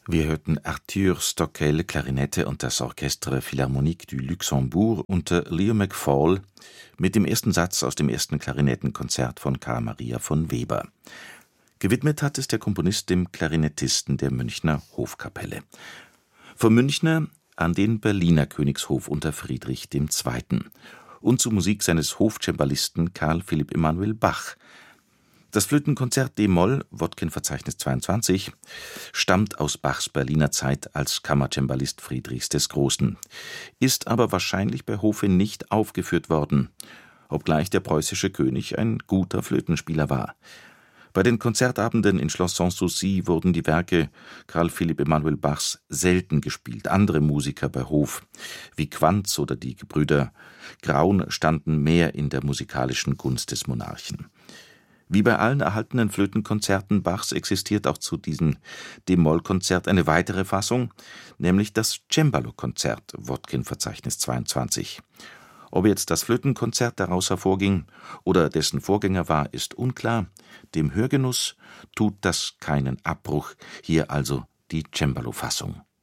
Wir hörten Arthur Stockel, Klarinette und das Orchestre Philharmonique du Luxembourg unter Leo McFall mit dem ersten Satz aus dem ersten Klarinettenkonzert von Carl Maria von Weber. Gewidmet hat es der Komponist dem Klarinettisten der Münchner Hofkapelle. Vom Münchner an den Berliner Königshof unter Friedrich II. Und zur Musik seines Hofcembalisten Carl Philipp Emanuel Bach. Das Flötenkonzert d-Moll, Wodkin-Verzeichnis 22, stammt aus Bachs Berliner Zeit als Kammercembalist Friedrichs des Großen, ist aber wahrscheinlich bei Hofe nicht aufgeführt worden, obgleich der preußische König ein guter Flötenspieler war. Bei den Konzertabenden in Schloss Sanssouci wurden die Werke Carl Philipp Emanuel Bachs selten gespielt. Andere Musiker bei Hof, wie Quantz oder die Gebrüder Graun, standen mehr in der musikalischen Gunst des Monarchen. Wie bei allen erhaltenen Flötenkonzerten Bachs existiert auch zu diesem d-Moll-Konzert eine weitere Fassung, nämlich das Cembalo-Konzert, Wodkin-Verzeichnis 22. Ob jetzt das Flötenkonzert daraus hervorging oder dessen Vorgänger war, ist unklar. Dem Hörgenuss tut das keinen Abbruch, hier also die Cembalo-Fassung.